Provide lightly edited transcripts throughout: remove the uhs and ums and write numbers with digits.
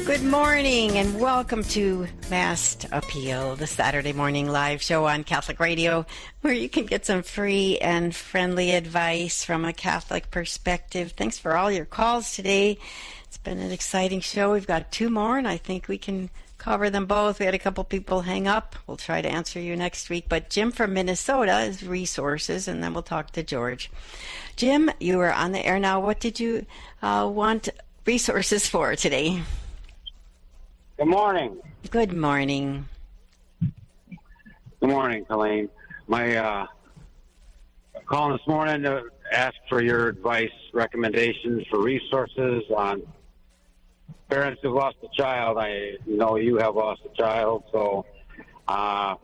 Good morning and welcome to Mass Appeal, the Saturday morning live show on Catholic Radio, where you can get some free and friendly advice from a Catholic perspective. Thanks for all your calls today. It's been an exciting show. We've got two more, and I think we can cover them both. We had a couple people hang up. We'll try to answer you next week. But Jim from Minnesota is resources, and then we'll talk to George. Jim, you are on the air now. What did you want resources for today? Good morning. Good morning. Good morning, Colleen. My calling this morning to ask for your advice, recommendations for resources on parents who've lost a child. I know you have lost a child, so I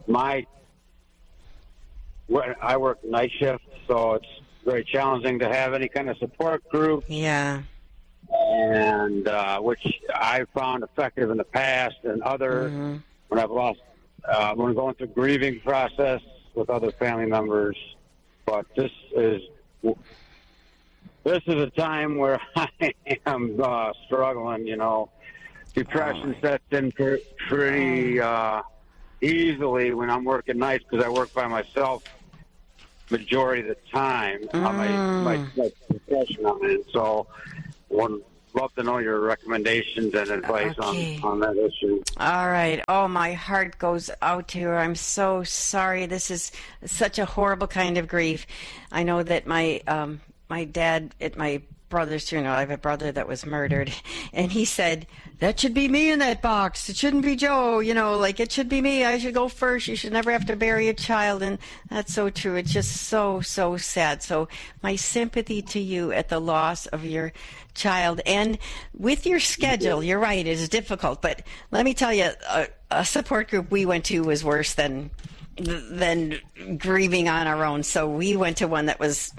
work night shift, so it's very challenging to have any kind of support group. Yeah. And which I found effective in the past, and when I've lost, when I'm going through grieving process with other family members. But this is a time where I am struggling. You know, depression sets in pretty easily when I'm working nights because I work by myself majority of the time on my profession I'm in. So. Would love to know your recommendations and advice on that issue. All right. Oh, my heart goes out to her. I'm so sorry. This is such a horrible kind of grief. I know that my dad at my brother's funeral, I have a brother that was murdered, and he said, that should be me in that box. It shouldn't be Joe. You know, like, it should be me. I should go first. You should never have to bury a child. And that's so true. It's just so, so sad. So my sympathy to you at the loss of your child. And with your schedule, you're right, it is difficult. But let me tell you, a support group we went to was worse than grieving on our own. So we went to one that was,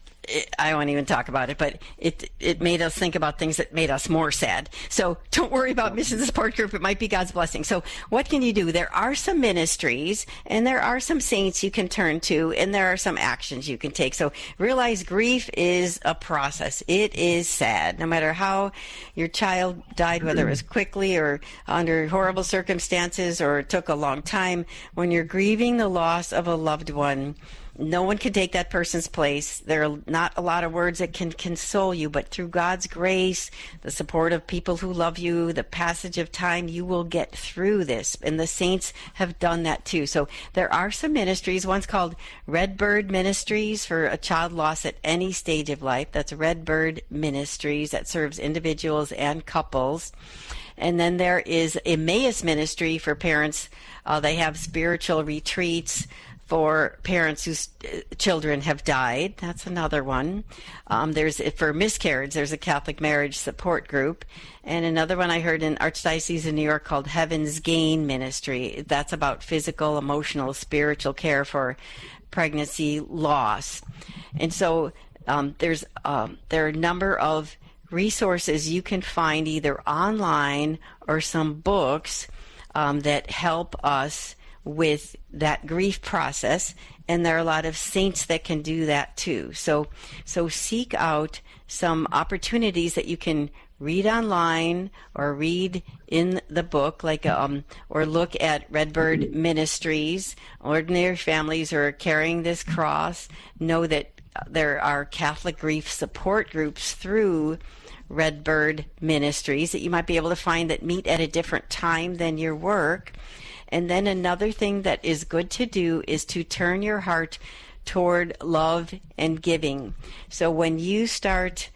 I won't even talk about it, but it made us think about things that made us more sad. So don't worry about missing the support group. It might be God's blessing. So what can you do? There are some ministries, and there are some saints you can turn to, and there are some actions you can take. So realize grief is a process. It is sad. No matter how your child died, whether it was quickly or under horrible circumstances or it took a long time, when you're grieving the loss of a loved one, no one can take that person's place. There are not a lot of words that can console you, but through God's grace, the support of people who love you, the passage of time, you will get through this. And the saints have done that too. So there are some ministries. One's called Redbird Ministries for a child lost at any stage of life. That's Redbird Ministries that serves individuals and couples. And then there is Emmaus Ministry for parents. They have spiritual retreats for parents whose children have died. That's another one. There's for miscarriage, there's a Catholic marriage support group. And another one I heard in Archdiocese of New York called Heaven's Gain Ministry. That's about physical, emotional, spiritual care for pregnancy loss. And so there are a number of resources you can find either online or some books that help us with that grief process, and there are a lot of saints that can do that too. So seek out some opportunities that you can read online or read in the book, like or look at Redbird Ministries. Ordinary families are carrying this cross. Know that there are Catholic grief support groups through Redbird Ministries that you might be able to find that meet at a different time than your work. And then another thing that is good to do is to turn your heart toward love and giving. So when you start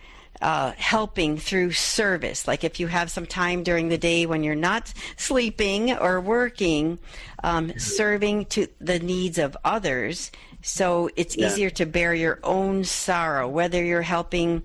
helping through service, like if you have some time during the day when you're not sleeping or working, serving to the needs of others, so it's easier to bear your own sorrow, whether you're helping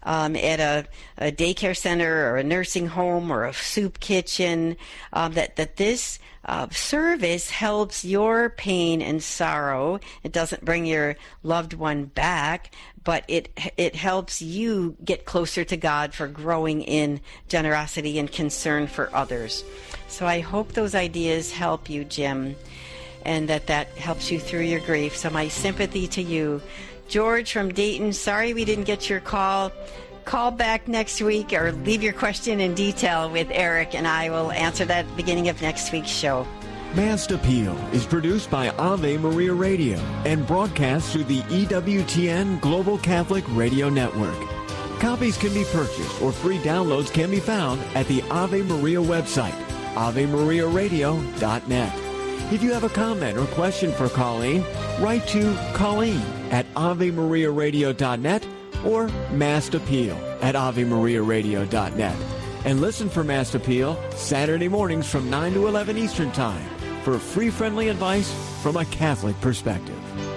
at a daycare center or a nursing home or a soup kitchen, that this service helps your pain and sorrow. It doesn't bring your loved one back, but it helps you get closer to God for growing in generosity and concern for others. So I hope those ideas help you, Jim, and that helps you through your grief. So my sympathy to you. George from Dayton, sorry we didn't get your call. call back next week or leave your question in detail with Eric, and I will answer that at the beginning of next week's show. Mass Appeal is produced by Ave Maria Radio and broadcast through the EWTN Global Catholic Radio Network. Copies can be purchased or free downloads can be found at the Ave Maria website, AveMariaRadio.net. If you have a comment or question for Colleen, write to Colleen at AveMariaRadio.net or Mass Appeal at AveMariaRadio.net. And listen for Mass Appeal Saturday mornings from 9 to 11 Eastern Time for free, friendly advice from a Catholic perspective.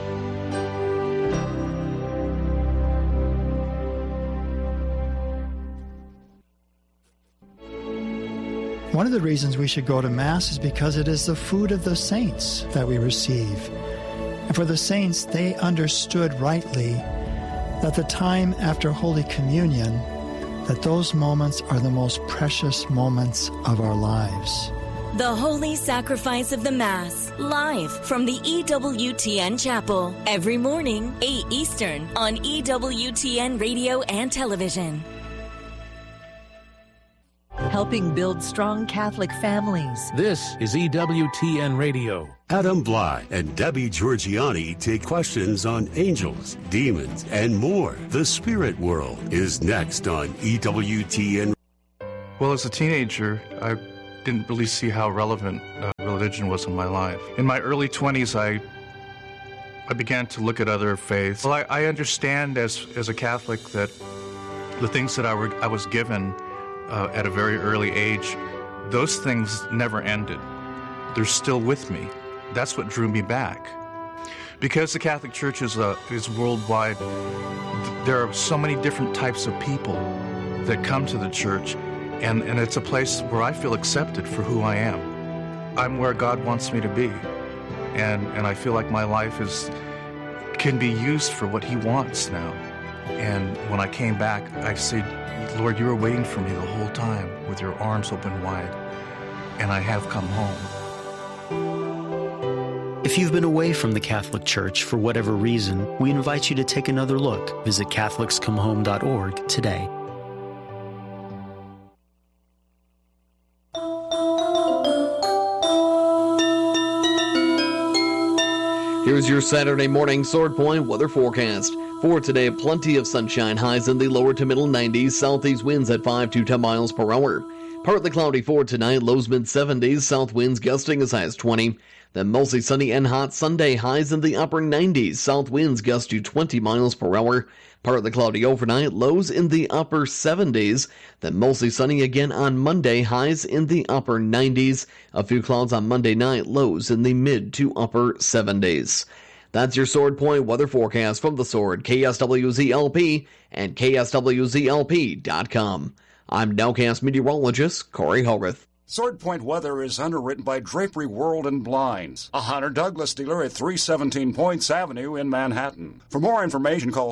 One of the reasons we should go to Mass is because it is the food of the saints that we receive. And for the saints, they understood rightly that the time after Holy Communion, that those moments are the most precious moments of our lives. The Holy Sacrifice of the Mass, live from the EWTN Chapel, every morning, 8 Eastern, on EWTN Radio and Television. Helping build strong Catholic families. This is EWTN Radio. Adam Bly and Debbie Georgiani take questions on angels, demons, and more. The Spirit World is next on EWTN. Well, as a teenager, I didn't really see how relevant religion was in my life. In my early 20s, I began to look at other faiths. Well, I understand as a Catholic that the things that I was given at a very early age, those things never ended. They're still with me. That's what drew me back. Because the Catholic Church is worldwide, there are so many different types of people that come to the church, and it's a place where I feel accepted for who I am. I'm where God wants me to be, and I feel like my life can be used for what He wants now. And when I came back, I said, Lord, you were waiting for me the whole time with your arms open wide, and I have come home. If you've been away from the Catholic Church for whatever reason, we invite you to take another look. Visit CatholicsComeHome.org today. Here's your Saturday morning Sword Point weather forecast. For today, plenty of sunshine, highs in the lower to middle 90s, southeast winds at 5 to 10 miles per hour. Partly cloudy for tonight, lows mid-70s, south winds gusting as high as 20. Then mostly sunny and hot Sunday, highs in the upper 90s, south winds gust to 20 miles per hour. Partly cloudy overnight, lows in the upper 70s. Then mostly sunny again on Monday, highs in the upper 90s. A few clouds on Monday night, lows in the mid to upper 70s. That's your Sword Point weather forecast from The Sword, KSWZ-LP, and KSWZ-LP.com. I'm Nowcast meteorologist Corey Hogarth. Sword Point weather is underwritten by Drapery World and Blinds, a Hunter Douglas dealer at 317 Points Avenue in Manhattan. For more information, call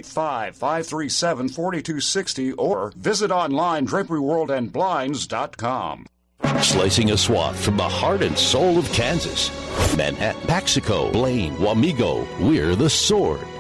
785-537-4260 or visit online DraperyWorldandBlinds.com. Slicing a swath from the heart and soul of Kansas. Manhattan, Paxico, Blaine, Wamego, we're The Sword.